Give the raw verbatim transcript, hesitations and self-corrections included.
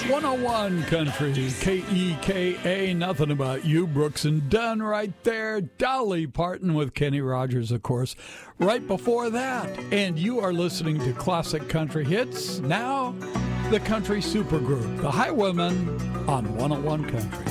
one oh one Country, K E K A, Nothing About You, Brooks and Dunn right there. Dolly Parton with Kenny Rogers, of course, right before that. And you are listening to Classic Country Hits. Now, the Country Supergroup, the Highwaymen on one oh one Country.